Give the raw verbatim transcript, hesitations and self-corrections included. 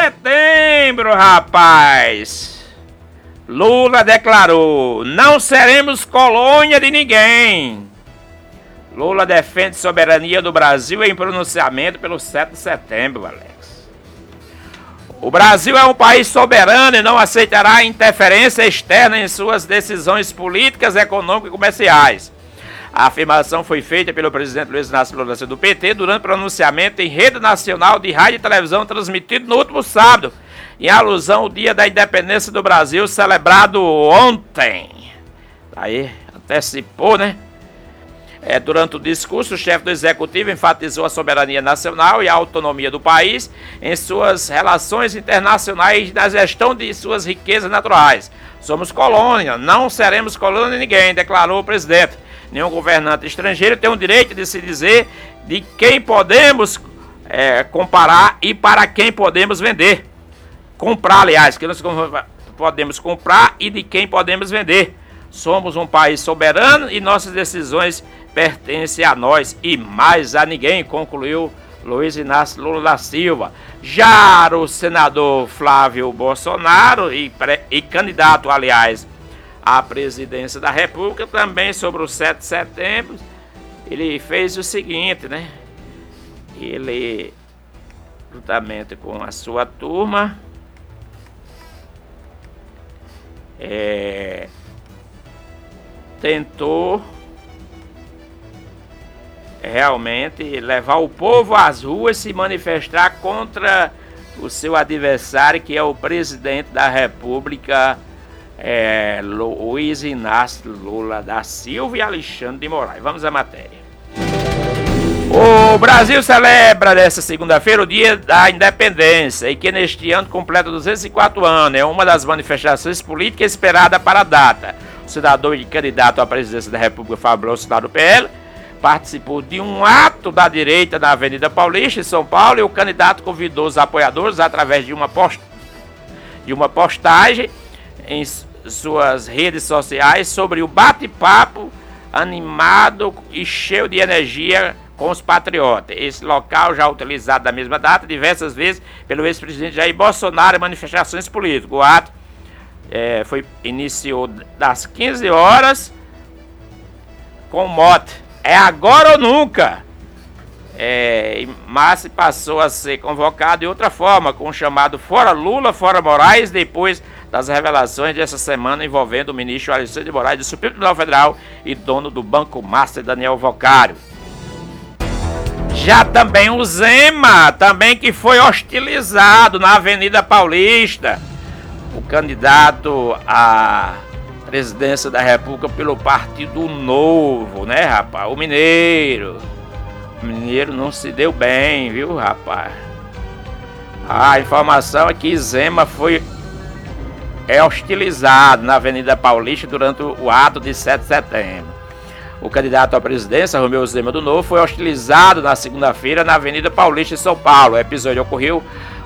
setembro, rapaz. Lula declarou: não seremos colônia de ninguém. Lula defende soberania do Brasil em pronunciamento pelo sete de setembro, Alex. O Brasil é um país soberano e não aceitará interferência externa em suas decisões políticas, econômicas e comerciais. A afirmação foi feita pelo presidente Luiz Inácio Lula da Silva do P T durante pronunciamento em rede nacional de rádio e televisão transmitido no último sábado, em alusão ao Dia da Independência do Brasil, celebrado ontem. Aí, antecipou, né? É, durante o discurso, o chefe do Executivo enfatizou a soberania nacional e a autonomia do país em suas relações internacionais e na gestão de suas riquezas naturais. Somos colônia, não seremos colônia de ninguém, declarou o presidente. Nenhum governante estrangeiro tem o direito de se dizer de quem podemos é, comparar e para quem podemos vender. Comprar, aliás, que nós podemos comprar e de quem podemos vender. Somos um país soberano e nossas decisões pertencem a nós e mais a ninguém, concluiu Luiz Inácio Lula da Silva. Já o senador Flávio Bolsonaro, e, pré, e candidato, aliás, à presidência da República, também sobre o sete de setembro, ele fez o seguinte, né? Ele, juntamente com a sua turma, é, tentou realmente levar o povo às ruas, se manifestar contra o seu adversário, que é o presidente da República, é, Luiz Inácio Lula da Silva e Alexandre de Moraes. Vamos à matéria. O Brasil celebra nesta segunda-feira o Dia da Independência, e que neste ano completa duzentos e quatro anos. É uma das manifestações políticas esperadas para a data. O senador e candidato à presidência da República, Fábio Bolsonaro do P L, participou de um ato da direita na Avenida Paulista, em São Paulo, e o candidato convidou os apoiadores através de uma, post... de uma postagem em suas redes sociais sobre o bate-papo animado e cheio de energia com os patriotas. Esse local já utilizado na mesma data diversas vezes pelo ex-presidente Jair Bolsonaro em manifestações políticas. O ato é, foi, iniciou das quinze horas com o mote: é agora ou nunca. É, mas passou a ser convocado de outra forma, com o chamado Fora Lula, Fora Moraes, depois das revelações dessa semana envolvendo o ministro Alexandre de Moraes do Supremo Tribunal Federal e dono do Banco Master, Daniel Vocário. Já também o Zema, também que foi hostilizado na Avenida Paulista, o candidato à presidência da República pelo Partido Novo, né, rapaz? O Mineiro. O Mineiro não se deu bem, viu, rapaz? A informação é que Zema foi é hostilizado na Avenida Paulista durante o ato de sete de setembro. O candidato à presidência, Romeu Zema do Novo, foi hostilizado na segunda-feira na Avenida Paulista, em São Paulo. O episódio ocorreu